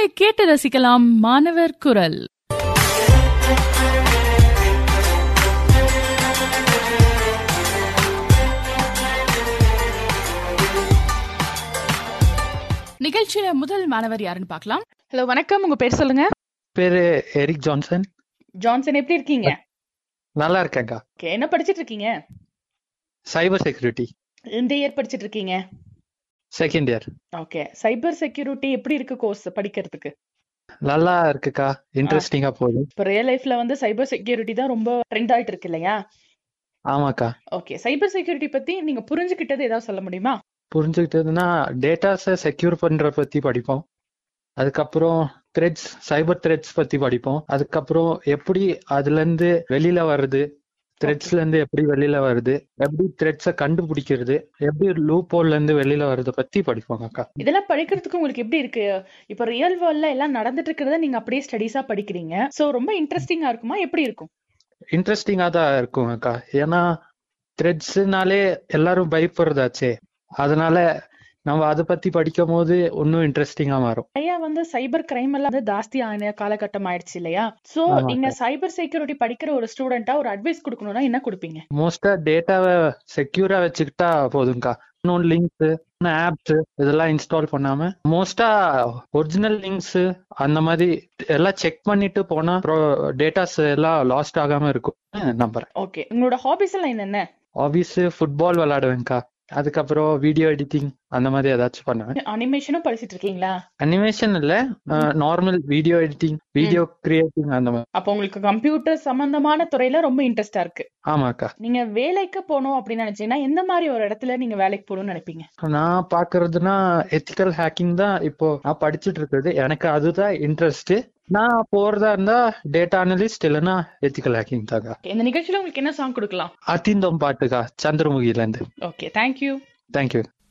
நேயர்களே, கேட்டு ரசிக்கலாம் மாணவர் குரல். நிகழ்ச்சியில முதல் மாணவர் யாருன்னு பார்க்கலாம். ஹலோ, வணக்கம். உங்க பேர் சொல்லுங்க. பேரு எரிக் ஜான்சன். ஜான்சன், எப்படி இருக்கீங்க? நல்லா இருக்கேன்க்கா. என்ன படிச்சிட்டு இருக்கீங்க? Cyber security. எந்த இயர் படிச்சிட்டு இருக்கீங்க? Second year. Okay. Cyber security எப்படி இருக்கு கோர்ஸ் படிக்கிறதுக்கு? நல்லா இருக்குக்கா, இன்ட்ரெஸ்டிங்கா போகுது. இப்போ ரியல் லைஃப்ல வந்து சைபர் செக்யூரிட்டி தான் ரொம்ப ட்ரெண்ட் ஆயிட்டு இருக்கு இல்லையா? ஆமாக்கா. ஓகே. சைபர் செக்யூரிட்டி பத்தி நீங்க புரிஞ்சுக்கிட்டது ஏதாவது சொல்ல முடியுமா? புரிஞ்சுக்கிட்டதுன்னா, டேட்டாஸை செக்யூர் பண்ற பத்தி படிப்போம். அதுக்கப்புறம் த்ரெட்ஸ், சைபர் த்ரெட்ஸ் பத்தி படிப்போம். அதுக்கப்புறம் எப்படி அதுல இருந்து வெளியில வருது, த்ரெட்ஸ்ல இருந்து எப்படி வெளியில வருது, எப்படி த்ரெட்ஸை கண்டுபிடிக்கிறது, எப்படி லூப் ஹோல்ல இருந்து வெளியில வருது பத்தி படிப்போம் அக்கா. இதெல்லாம் படிக்கிறதுக்கு உங்களுக்கு எப்படி இருக்கு? இப்ப ரியல் வேர்ல்ட்ல எல்லாம் நடந்துட்டு இருக்கிறத நீங்க அப்படியே ஸ்டடீஸா படிக்கிறீங்க. சோ ரொம்ப இன்ட்ரெஸ்டிங்கா இருக்குமா? எப்படி இருக்கும்? இன்ட்ரெஸ்டிங்கா தான் இருக்கும் அக்கா. ஏன்னா த்ரெட்ஸ்னாலே எல்லாரும் பயப்படுறதாச்சே, அதனால நம்ம அதை பத்தி படிக்கும் போது இன்னும் இன்ட்ரெஸ்டிங்கா மாறும். நிறைய வந்து சைபர் கிரைம் எல்லாம் வந்து ஜாஸ்தி ஆன காலகட்டம் ஆயிடுச்சு இல்லையா? சோ நீங்க சைபர் செக்யூரிட்டி படிக்கிற ஒரு ஸ்டூடெண்டா ஒரு அட்வைஸ் கொடுக்கணும்னா என்ன கொடுப்பீங்க? மோஸ்டா டேட்டாவை செக்யூரா வச்சுக்கிட்டா போதும்க்கா. இன்னும் லிங்க்ஸ், ஆப்ஸ் இதெல்லாம் இன்ஸ்டால் பண்ணாம மோஸ்டா ஒரிஜினல் லிங்க்ஸ் அந்த மாதிரி எல்லாம் செக் பண்ணிட்டு போனா டேட்டாஸ் எல்லாம் லாஸ்ட் ஆகாம இருக்கும் நம்புறேன். ஓகே. உங்களோட ஹாபிஸ் எல்லாம் என்னென்ன? ஹாபிஸ் ஃபுட்பால் விளையாடுவேன்க்கா. அதுக்கப்புறம் வீடியோ எடிட்டிங் அந்த மாதிரி ஏதாச்சும் பண்ணுவேன். அனிமேஷனும் படிச்சிட்டு இருக்கீங்களா? அனிமேஷன் இல்ல, normal video editing, video creating அந்த மாதிரி. அப்ப உங்களுக்கு கம்ப்யூட்டர் சம்பந்தமான துறையில ரொம்ப இன்ட்ரெஸ்டா இருக்கு. ஆமாக்கா. நீங்க வேலைக்கு போகணும் அப்படின்னு நினைச்சீங்கன்னா எந்த மாதிரி ஒரு இடத்துல நீங்க வேலைக்கு போகணும்னு நினைப்பீங்க? நான் பாக்குறதுன்னா எத்திக்கல் ஹேக்கிங் தான் இப்போ நான் படிச்சுட்டு இருக்கிறது. எனக்கு அதுதான் இன்ட்ரெஸ்ட். நான் போறதா இருந்தா டேட்டா அனலிஸ்ட் இல்லைன்னா எத்திக்கல் ஹேக்கிங் தாங்க. இந்த நிகழ்ச்சியில உங்களுக்கு என்ன சாங் கொடுக்கலாம்? அத்திந்தம் பாட்டுக்கா, சந்திரமுகில இருந்து. Okay, thank you. தேங்க்யூ.